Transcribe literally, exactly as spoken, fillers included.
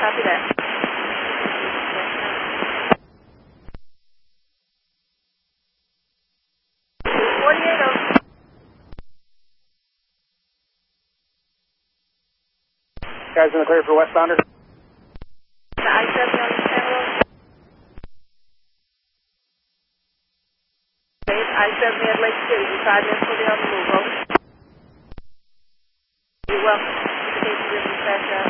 Copy that. forty-eight oh. Guys in the clear for westbounder. The I seventy on the ten road. I seventy at Lake City. You five minutes will be on the move, over. You're welcome. Communication with dispatch.